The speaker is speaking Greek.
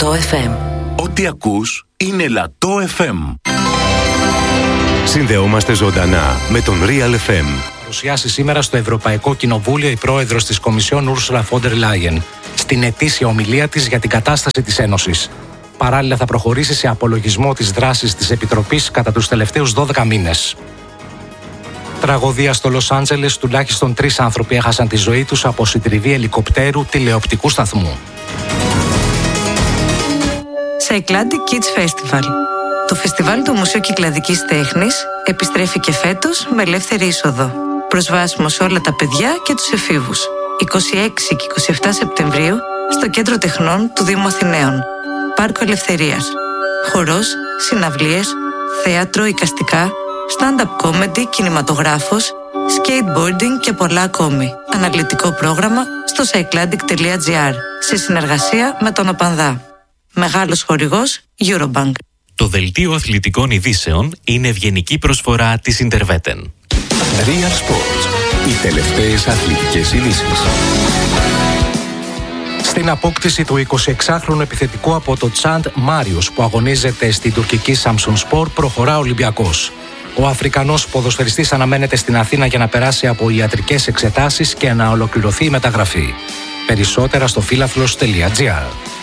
Λατό FM. Ό,τι ακούς είναι Λατό FM. Συνδεόμαστε ζωντανά με τον Real FM. Παρουσιάσει σήμερα στο Ευρωπαϊκό Κοινοβούλιο η πρόεδρος της Κομισιόν Ursula von der Leyen στην ετήσια ομιλία της για την κατάσταση της Ένωσης. Παράλληλα θα προχωρήσει σε απολογισμό της δράσης της Επιτροπής κατά τους τελευταίους 12 μήνες. Τραγωδία στο Λος Άντζελες, τουλάχιστον 3 άνθρωποι έχασαν τη ζωή τους από συντριβή ελικοπτέρου τηλεοπτικού σταθμού. Cycladic Kids Festival. Το φεστιβάλ του Μουσείου Κυκλαδικής Τέχνης επιστρέφει και φέτος με ελεύθερη είσοδο. Προσβάσιμο σε όλα τα παιδιά και τους εφήβους. 26 και 27 Σεπτεμβρίου στο Κέντρο Τεχνών του Δήμου Αθηναίων. Πάρκο Ελευθερίας. Χορός, συναυλίες, θέατρο, εικαστικά, stand-up comedy, κινηματογράφος, skateboarding και πολλά ακόμη. Αναλυτικό πρόγραμμα στο cycladic.gr σε συνεργασία με τον ΟΠΑΝΔΑ. Μεγάλος χορηγός Eurobank. Το δελτίο αθλητικών ειδήσεων είναι ευγενική προσφορά της Interveten. Real Sports. Οι τελευταίες αθλητικές ειδήσεις. Στην απόκτηση του 26χρονου επιθετικού από το Τσάντ Μάριος που αγωνίζεται στην τουρκική Samsunspor προχωρά ο Ολυμπιακός. Ο Αφρικανός ποδοσφαιριστής αναμένεται στην Αθήνα για να περάσει από ιατρικές εξετάσεις και να ολοκληρωθεί η μεταγραφή. Περισσότερα στο φίλαθλος.gr.